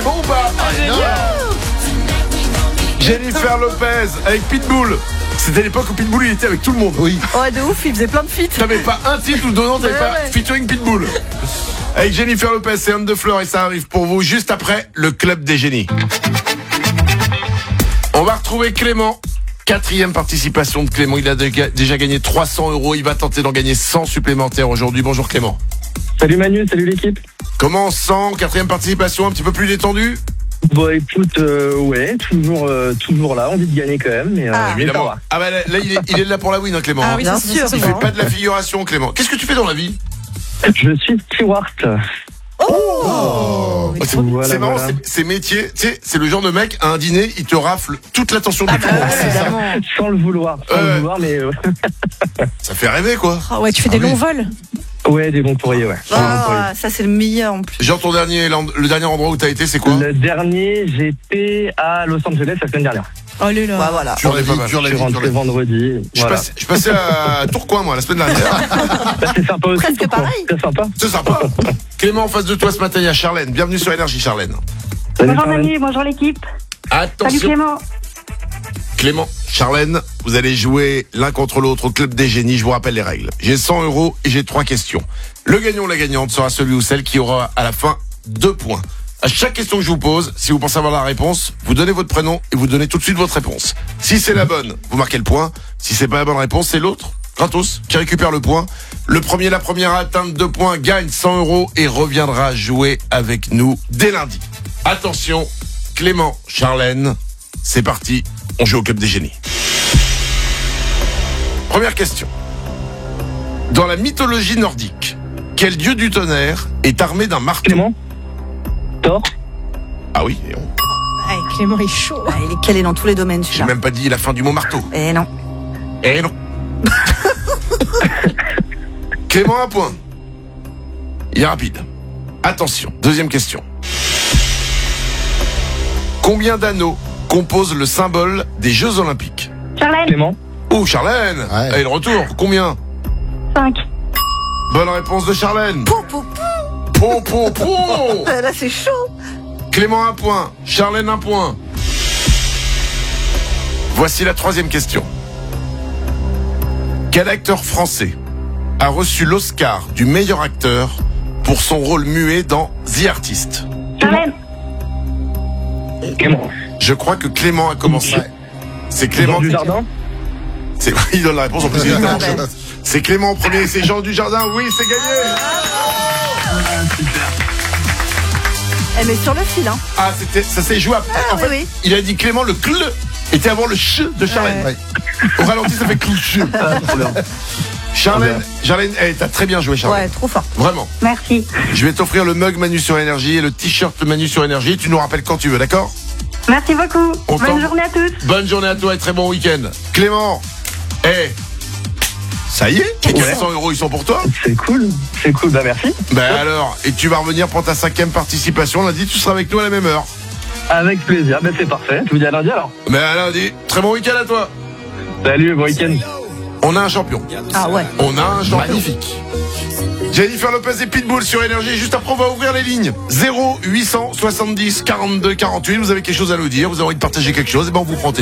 Bon ou pas? Jennifer Lopez avec Pitbull. C'était l'époque où Pitbull il était avec tout le monde. Oui. Ouais, de ouf, il faisait plein de feats. T'avais pas un titre ou deux noms, t'avais pas featuring Pitbull. Avec Jennifer Lopez, c'est Anne de Fleur et ça arrive pour vous juste après le Club des Génies. On va retrouver Clément. 4e participation de Clément. Il a déjà gagné 300 €. Il va tenter d'en gagner 100 supplémentaires aujourd'hui. Bonjour Clément. Salut Manu, salut l'équipe. Comment on se sent? 4e participation, un petit peu plus détendu? Bon écoute, ouais, toujours là, envie de gagner quand même, mais évidemment. Ah bah là il est là pour la win, hein, Clément. Ah oui, hein. c'est sûr. Il fait pas de la figuration, Clément. Qu'est-ce que tu fais dans la vie? je suis steward. Oh, C'est Voilà, marrant, voilà. ces métiers, tu sais, c'est le genre de mec, à un dîner, il te rafle toute l'attention du tour. évidemment. Sans le vouloir, mais Ça fait rêver, quoi. Ah ouais, tu fais des longs vols. ouais, des bons courriers, ouais. Des bons courriers. Ah, ça c'est le meilleur en plus. Genre le dernier endroit où t'as été, c'est quoi? Le dernier, j'étais à Los Angeles la semaine dernière. Oh là là. Bah, Voilà. Sur la On est pas vie, mal. sur la Je suis vie, sur rentré la vie. vendredi. Voilà. Je passais à Tourcoing, moi, la semaine dernière. Bah, c'est sympa aussi. Presque pourquoi pareil. C'est sympa. C'est sympa. Clément, en face de toi ce matin, il y a Charlène. Bienvenue sur Énergie, Charlène. Salut, Bonjour Charlène. Manu, bonjour l'équipe. Salut Attention. Clément. Charlène, vous allez jouer l'un contre l'autre au Club des Génies. Je vous rappelle les règles. J'ai 100 € et j'ai 3 questions. Le gagnant ou la gagnante sera celui ou celle qui aura à la fin 2 points. À chaque question que je vous pose, si vous pensez avoir la réponse, vous donnez votre prénom et vous donnez tout de suite votre réponse. Si c'est la bonne, vous marquez le point. Si c'est pas la bonne réponse, c'est l'autre, gratos, qui récupère le point. Le premier, la première à atteindre 2 points gagne 100 € et reviendra jouer avec nous dès lundi. Attention, Clément, Charlène, c'est parti, on joue au Club des Génies. Première question. Dans la mythologie nordique, quel dieu du tonnerre est armé d'un marteau? Clément. Thor. Ah oui, Clément est chaud. Ah, il est calé dans tous les domaines, j'ai celui-là. même pas dit la fin du mot marteau. Eh non. Eh non. Clément, un point. Il est rapide. Attention, deuxième question. Combien d'anneaux composent le symbole des Jeux Olympiques? Charlène. Clément. Oh, Charlène. Ouais. Allez, le retour. Combien? 5. Bonne réponse de Charlène. Pou, pou, pou. Po. Là c'est chaud. Clément, un point. Charlène, un point. Voici la troisième question. Quel acteur français a reçu l'Oscar du meilleur acteur pour son rôle muet dans The Artist? Charlène. Clément. Je crois que Clément a commencé. Ouais. C'est Clément. Jean Dujardin. Il donne la réponse en plus. Il est tellement chaud. C'est Clément en premier, c'est Jean Dujardin. Oui, c'est gagné. Elle met sur le fil, hein. Ah, ça s'est joué après. En fait, oui. il a dit Clément, le cl était avant le ch de Charlène. Ouais. Au ralenti, ça fait clouche. Charlène, t'as très bien joué, Charlène. Ouais, trop fort. Vraiment. Merci. Je vais t'offrir le mug Manu sur Énergie et le t-shirt Manu sur Énergie. Tu nous rappelles quand tu veux, d'accord? Merci beaucoup. On t'en- Bonne journée à tous. Bonne journée à toi et très bon week-end. Clément, ça y est, les 100 € ils sont pour toi. C'est cool. Bah merci. Ben alors, et tu vas revenir pour ta 5e participation. Lundi, tu seras avec nous à la même heure. Avec plaisir. Ben c'est parfait. Je vous dis à lundi alors. Ben à lundi, très bon week-end à toi. Salut, bon week-end. On a un champion. Ah ouais. On a un champion. Magnifique. Jennifer Lopez et Pitbull sur Énergie. Juste après, on va ouvrir les lignes. 0870 42 48. Vous avez quelque chose à nous dire, vous avez envie de partager quelque chose, et ben on vous prend au téléphone.